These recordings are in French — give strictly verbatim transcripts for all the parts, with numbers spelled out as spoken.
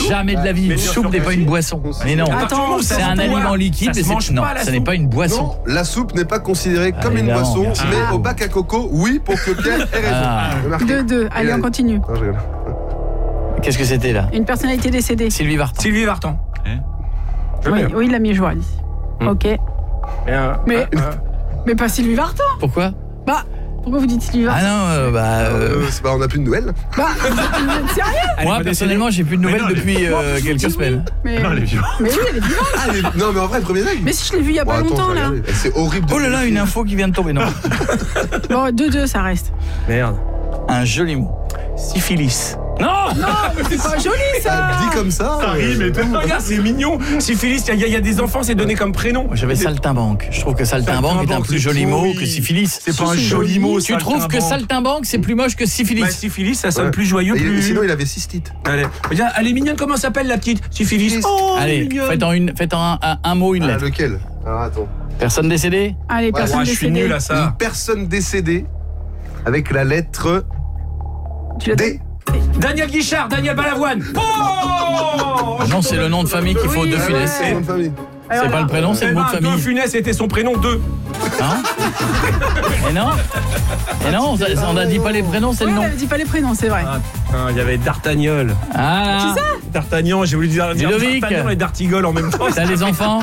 Jamais de la vie. Une soupe n'est pas une boisson. Mais non. Attends, c'est un aliment liquide, mais c'est non, ça n'est pas une boisson. Non, la soupe n'est pas considérée comme Allez, une là, boisson, on- mais Ah. au bac à coco, oui, pour que Pierre ait raison. Ah. Remarquez. deux deux. Allez, on continue. Non, je rigole. Qu'est-ce que c'était là? Une personnalité décédée. Sylvie Vartan. Sylvie Vartan. Oui, oui, il l'a mis joie. Hmm. Ok. Mais, mais pas Sylvie Vartan. Pourquoi? Bah, pourquoi vous dites Sylvie Ah Vartan? non, euh, bah... euh, Euh, c'est pas, on n'a plus de nouvelles. Bah, vous êtes sérieux? Moi, personnellement, j'ai plus de nouvelles Mais non, depuis euh, quelques semaines. Mais, Non, elle est vivante. mais oui, elle est vivante. Ah, mais- non, mais en vrai, premier œil. Mais si je l'ai vue il y a Bon, pas attends, longtemps, je vais là. regarder. C'est horrible. de Oh là là, une info qui vient de tomber. Non. Bon, deux deux, ça reste. Merde. Un joli mot. Syphilis. Non. Non, mais c'est pas joli, ça. Dit comme ça. Ça euh, rime et tout. Regarde, c'est mignon. Syphilis, il y, a- y a des enfants, c'est donné comme prénom. J'avais saltimbanque. Je trouve que saltimbanque est un plus c'est joli mot pourri. que syphilis. C'est pas un c'est joli joli. mot. Tu trouves que saltimbanque c'est plus moche que Bah, syphilis? syphilis, ça sonne Ouais. plus joyeux, Et plus... Sinon, il avait cystite. Allez. Regarde, elle est mignonne, comment s'appelle la petite Syphilis? Syphilis. Oh, elle est Allez, mignonne. faites en, une, faites en un, un- un mot, une Ah, lettre. lequel? Alors, attends. Personne décédée? Allez, personne Ouais, je suis décédée. nul à Une ça. personne décédée avec la lettre Tu l'as D. Daniel Guichard, Daniel Balavoine. Oh Non, c'est le nom de famille qu'il faut Oui, de ouais. Funès. C'est son nom de famille. C'est pas le prénom, c'est le mot de Eh ben, famille. De Funès était son prénom, deux. Hein? Et non? Et non, ça- on n'a dit pas les prénoms, c'est le Ouais, nom. elle dit pas les prénoms, c'est vrai. Ah, putain, il y avait D'Artagnol. Ah là. D'Artagnan, j'ai voulu dire, dire Ludovic. D'Artagnan et d'Artigol en même temps. T'as les enfants?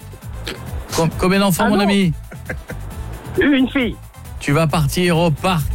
Com- Combien d'enfants, Ah mon non. ami? Une fille. Tu vas partir au parc